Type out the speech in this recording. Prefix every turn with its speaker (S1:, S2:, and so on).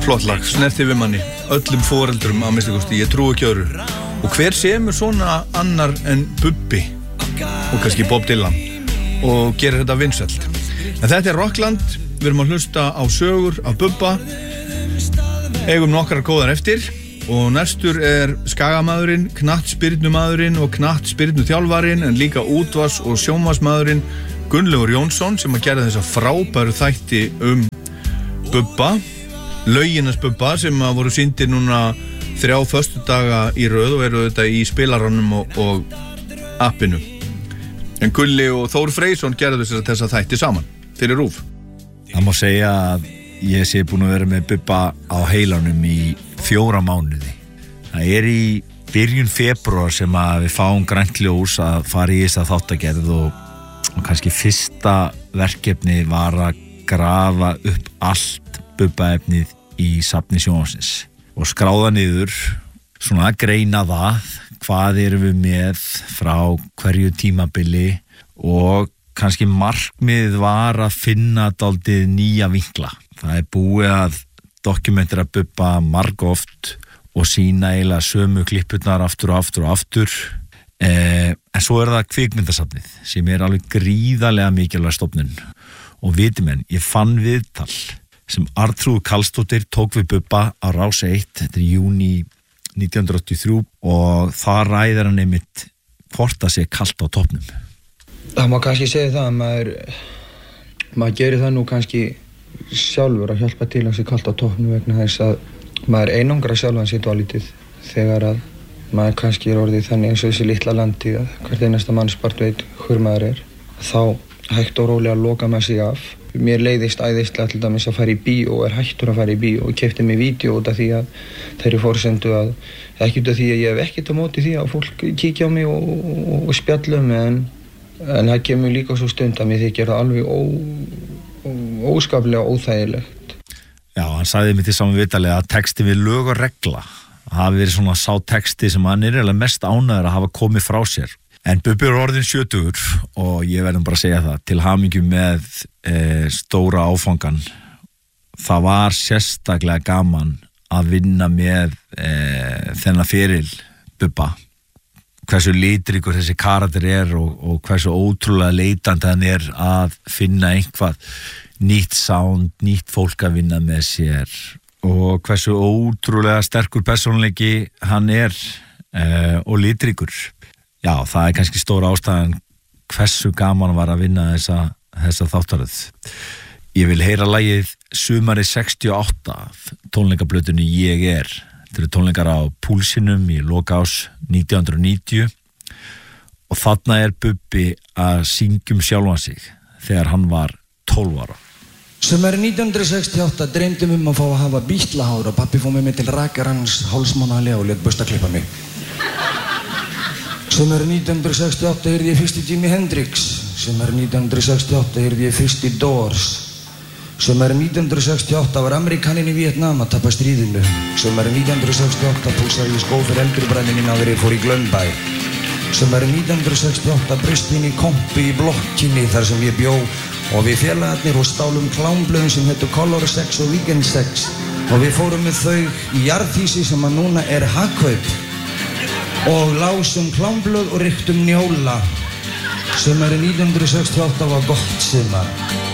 S1: flott lag, snerti við manni, öllum foreldrum að minnsta kosti, ég trúi ekki öðru. Og hver semur svona annar en Bubbi og kannski Bob Dylan og gerir þetta vinsælt. En þetta Rockland, við erum að hlusta á sögur af Bubba, eigum nokkrar góðar eftir og næstur skagamaðurinn, knattspyrnumaðurinn og knattspyrnuþjálfarinn en líka útvars- og sjónvarpsmaðurinn Gunnlaugur Jónsson sem að gera þessa frábæru þætti Bubba, löginas Bubba sem að voru sýndir núna 3 föstudaga í röð og eru þetta í spilaranum og appinu. En Gulli og Þór Freysson gerðu þessa þætti saman fyrir RÚV.
S2: Það má segja að ég sé búin að vera með Bubba á heilanum í 4 mánuði. Það í byrjun febrúar sem að við fáum grænt ljós að fara í þessa þáttagerð og kannski fyrsta verkefni var að grafa upp allt Bubba-efnið í safni sjónvarpsins og skráða niður, svona að greina hvað erum við með frá hverju tímabili og kannski markmið var að finna dálítið nýja vinkla. Það búið að dokumentera Bubba margoft og sýna eiginlega sömu klippurnar aftur og aftur og aftur. En svo það kvikmyndasafnið sem alveg gríðarlega mikilvæg stofnun. Og viti menn, ég fann viðtal sem Arnþrúður Karlsdóttir tók við Bubba á Rás 1, þetta í júní 1983 og það ræðir hann einmitt hvort það sé kalt á toppnum.
S3: Það má kannski segja það að maður gerir það nú kannski sjálfur að hjálpa til að sé kalt á toppnum vegna þess að maður einangra sjálfan sér dálítið þegar að maður kannski orðið þannig eins og þessi litla landi að hvert einasta mannspart veit hver maður þá hægt og rólega að loka maður sig af. Mér leiðist æðislega til dæmis að fara í bíó og hættur að fara í bíó og keypti mig vídeó út af því að þeirri forsendu að ekki út af því að ég hef ekkert á móti því að fólk kíkja á mig og spjallum en það kemur líka svo stund að mér þykir það alveg óskaplega óþægilegt.
S2: Já, hann sagði mér til saman vitalega að texti við lög og regla hafi verið svona sá texti sem hann eiginlega mest ánægður að hafa komið frá sér. En Bubbi orðin 70 og ég verðum bara að segja það til hamingju með stóra áfangan. Það var sérstaklega gaman að vinna með þennan feril Bubba. Hversu litríkur þessi karakter og hversu ótrúlega leitandi hann að finna eitthvað nýtt sound, nýtt fólk að vinna með sér og hversu ótrúlega sterkur persónuleiki hann og litríkur. Já, það kannski stóra ástæðan hversu gaman var að vinna þessa þáttaröð. Ég vil heyra lagið Sumarið 68 tónleikaplötunni Ég Þetta eru tónleikar á Púlsinum í lok árs 1990 og þarna Bubbi að syngjum sjálfan sig þegar hann var 12 ára.
S4: Sumarið 1968 dreymdum að fá að hafa bítlahár og pappi fór með mig til rakarans hálsmánaðlega og lét busta klippa mig. Sumarið 1968 heyrði ég fyrst í Jimi Hendrix. Sumarið 1968 heyrði ég fyrst í Doors. Sumarið 1968 var Amerikaninn í Vietnam að tapa stríðinu. Sumarið 1968 púsaði ég skó fyrir eldri bræðininn áður ég fór í Glömbæ. Sumarið 1968 brust inn í kompu í blokkinni þar sem ég bjó og við félagarnir og stálum klámblöðum sem hétu Color Sex og Weekend Sex og við fórum með þau í jarðhýsi sem að núna Hagkaup og lásum klámblöð og ryktum njóla. Sumarið 1968 var gott sumar.